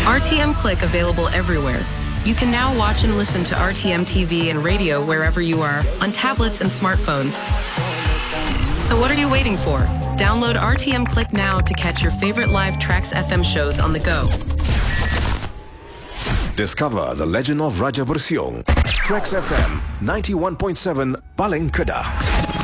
RTM Click available everywhere. You can now watch and listen to RTM TV and radio wherever you are, on tablets and smartphones. So what are you waiting for? Download RTM Click now to catch your favorite live Trax FM shows on the go. Discover the legend of Raja Bersiong. Trax FM 91.7 Paling Kedah.